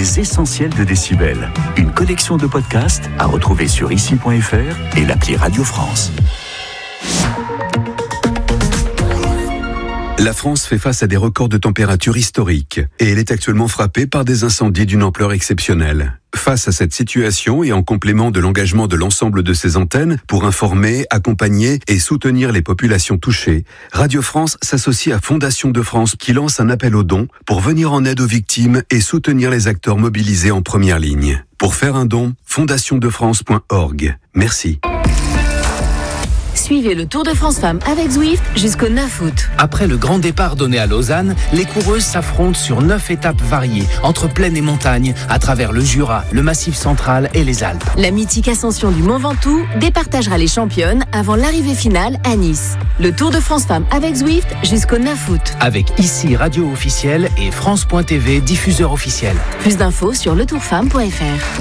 Les Essentiels de Décibel. Une collection de podcasts à retrouver sur ici.fr et l'appli Radio France. La France fait face à des records de température historiques et elle est actuellement frappée par des incendies d'une ampleur exceptionnelle. Face à cette situation et en complément de l'engagement de l'ensemble de ses antennes pour informer, accompagner et soutenir les populations touchées, Radio France s'associe à Fondation de France qui lance un appel aux dons pour venir en aide aux victimes et soutenir les acteurs mobilisés en première ligne. Pour faire un don, fondationdefrance.org. Merci. Suivez le Tour de France Femmes avec Zwift jusqu'au 9 août. Après le grand départ donné à Lausanne, les coureuses s'affrontent sur 9 étapes variées, entre plaine et montagne, à travers le Jura, le Massif central et les Alpes. La mythique ascension du Mont Ventoux départagera les championnes avant l'arrivée finale à Nice. Le Tour de France Femmes avec Zwift jusqu'au 9 août. Avec ici Radio officielle et France.tv diffuseur officiel. Plus d'infos sur letourfemme.fr.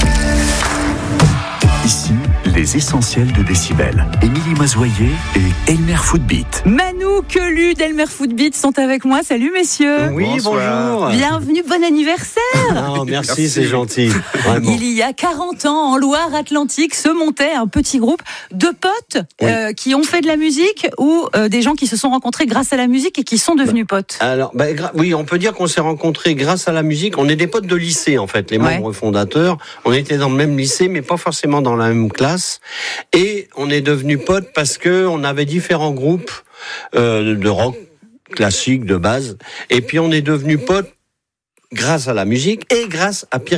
Ici, les Essentiels de Décibel. Émilie Mazoyer et Elmer Footbeat. Manu Quelu d'Elmer Footbeat sont avec moi. Salut messieurs. Oui, bonjour. Bienvenue, bon anniversaire. Merci, c'est gentil. Vraiment. Il y a 40 ans, en Loire-Atlantique, se montait un petit groupe de potes qui ont fait de la musique ou des gens qui se sont rencontrés grâce à la musique et qui sont devenus potes. Alors, oui, on peut dire qu'on s'est rencontrés grâce à la musique. On est des potes de lycée, en fait, les membres fondateurs. On était dans le même lycée, mais pas forcément dans la même classe. Et on est devenus potes parce que on avait différents groupes de rock classique de base. Et puis on est devenus potes grâce à la musique et grâce à Pierre